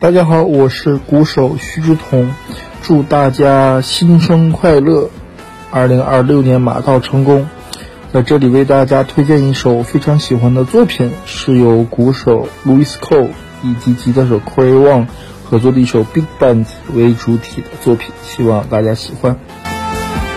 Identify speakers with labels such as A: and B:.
A: 大家好，我是鼓手徐志同，祝大家新春快乐，2026年马到成功。在这里为大家推荐一首非常喜欢的作品，是由鼓手 Louis Cole 以及吉他手 Corey Wong 合作的一首 Big Band 为主体的作品，希望大家喜欢。